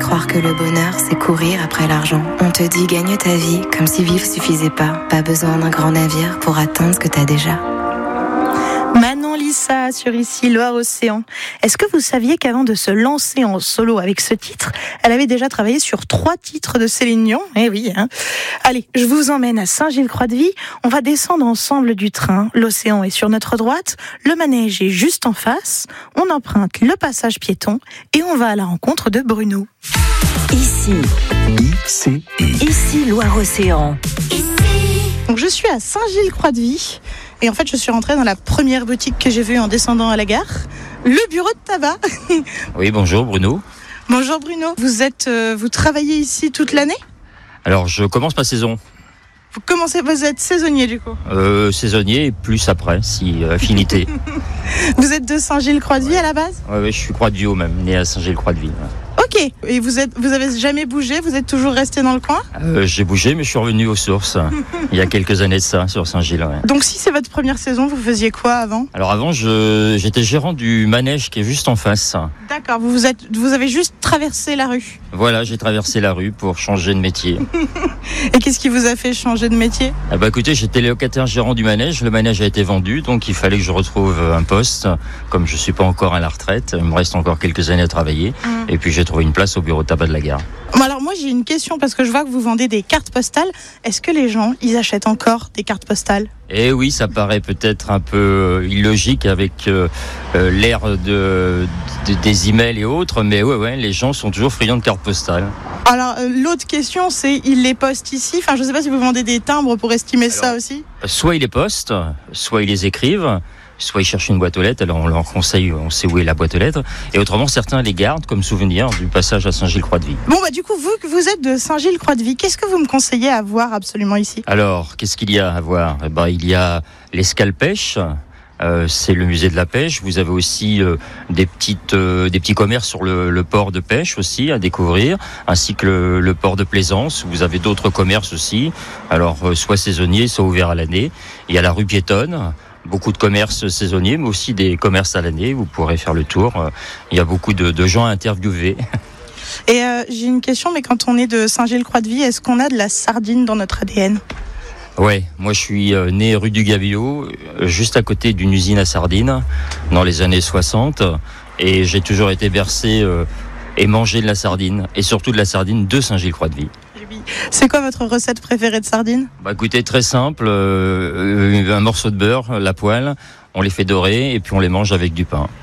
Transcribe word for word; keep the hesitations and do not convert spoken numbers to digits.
croire que le bonheur, c'est courir après l'argent. On te dit gagne ta vie, comme si vivre suffisait pas. Pas besoin d'un grand navire pour atteindre ce que t'as déjà. Manon Lissa sur Ici Loire-Océan. Est-ce que vous saviez qu'avant de se lancer en solo avec ce titre, elle avait déjà travaillé sur trois titres de Céline Dion ? Eh oui, hein. Allez, je vous emmène à Saint-Gilles-Croix-de-Vie. On va descendre ensemble du train. L'océan est sur notre droite, le manège est juste en face. On emprunte le passage piéton et on va à la rencontre de Bruno. Ici, ici, ici Loire-Océan. Donc je suis à Saint-Gilles-Croix-de-Vie. Et en fait, je suis rentrée dans la première boutique que j'ai vue en descendant à la gare, le bureau de tabac. Oui, bonjour Bruno. Bonjour Bruno. Vous êtes, euh, vous travaillez ici toute l'année ? Alors, je commence ma saison. Vous commencez, vous êtes saisonnier du coup ? Euh, saisonnier et plus après, si euh, affinité. Vous êtes de Saint-Gilles-Croix-de-Vie à la base ? Oui, ouais, je suis Croix-de-Vie même, né à Saint-Gilles-Croix-de-Vie. Ok. Et vous êtes, vous avez jamais bougé ? Vous êtes toujours resté dans le coin ? euh, J'ai bougé, mais je suis revenu aux sources. Il y a quelques années de ça, sur Saint-Gilles. Ouais. Donc, si c'est votre première saison, vous faisiez quoi avant ? Alors avant, je, j'étais gérant du manège qui est juste en face. D'accord. Vous vous êtes, vous avez juste traversé la rue. Voilà, j'ai traversé la rue pour changer de métier. Et qu'est-ce qui vous a fait changer de métier ? Ah bah écoutez, j'étais locataire gérant du manège. Le manège a été vendu, donc il fallait que je retrouve un poste. Comme je suis pas encore à la retraite, il me reste encore quelques années à travailler. Mmh. Et puis j'ai trouvé une place au bureau de tabac de la gare. Alors moi j'ai une question parce que je vois que vous vendez des cartes postales. Est-ce que les gens, ils achètent encore des cartes postales ? Eh oui, ça paraît peut-être un peu illogique avec euh, euh, l'ère de, de, des emails et autres, mais ouais, ouais, les gens sont toujours friands de cartes postales. Alors euh, l'autre question, c'est ils les postent ici. Enfin, je sais pas si vous vendez des timbres pour estimer Alors, ça aussi. Soit ils les postent, soit ils les écrivent. Soit ils cherchent une boîte aux lettres, alors on leur conseille, on sait où est la boîte aux lettres. Et autrement, certains les gardent comme souvenir du passage à Saint-Gilles-Croix-de-Vie. Bon, bah du coup, vous, vous êtes de Saint-Gilles-Croix-de-Vie, qu'est-ce que vous me conseillez à voir absolument ici ? Alors, qu'est-ce qu'il y a à voir ? Eh ben, il y a l'escale pêche. Euh, c'est le musée de la pêche. Vous avez aussi euh, des petites, euh, des petits commerces sur le, le port de pêche aussi à découvrir, ainsi que le, le port de plaisance. Vous avez d'autres commerces aussi. Alors, euh, soit saisonniers, soit ouverts à l'année. Il y a la rue piétonne. Beaucoup de commerces saisonniers, mais aussi des commerces à l'année. Vous pourrez faire le tour. Il y a beaucoup de, de gens à interviewer. Et euh, j'ai une question, mais quand on est de Saint-Gilles-Croix-de-Vie, est-ce qu'on a de la sardine dans notre A D N ? Ouais, moi je suis né rue du Gabillot, juste à côté d'une usine à sardines, dans les années soixante. Et j'ai toujours été bercé euh, et mangé de la sardine, et surtout de la sardine de Saint-Gilles-Croix-de-Vie. C'est quoi votre recette préférée de sardines ? Bah écoutez, très simple, euh, un morceau de beurre, la poêle, on les fait dorer et puis on les mange avec du pain.